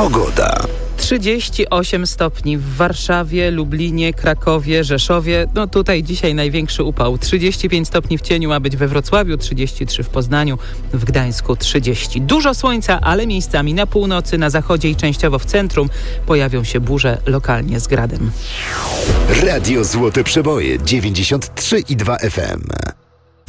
Pogoda. 38 stopni w Warszawie, Lublinie, Krakowie, Rzeszowie. No tutaj dzisiaj największy upał. 35 stopni w cieniu ma być we Wrocławiu, 33 w Poznaniu, w Gdańsku 30. Dużo słońca, ale miejscami na północy, na zachodzie i częściowo w centrum pojawią się burze lokalnie z gradem. Radio Złote Przeboje 93,2 FM.